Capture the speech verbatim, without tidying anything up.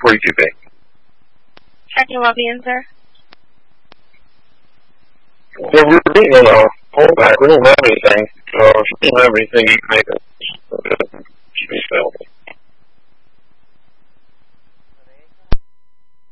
forty-two B. Checking well-being, sir. Yeah, we're being on a pullback. We don't have anything. So if you don't have anything, you can make it.